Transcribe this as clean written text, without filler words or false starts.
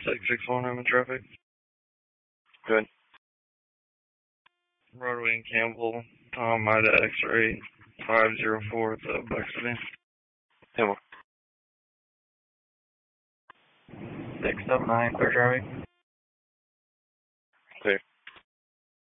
661, I'm in traffic. Good. Broadway and Campbell, Tom Ida X-ray 504 at the Buxton. Campbell. 679, clear traffic.